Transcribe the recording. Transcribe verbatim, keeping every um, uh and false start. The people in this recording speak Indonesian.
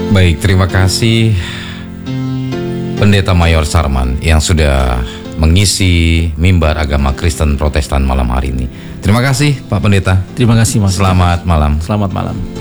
Baik, terima kasih Pendeta Mayor Sarman yang sudah mengisi mimbar agama Kristen Protestan malam hari ini. Terima kasih Pak Pendeta. Terima kasih Mas. Selamat malam. Selamat malam.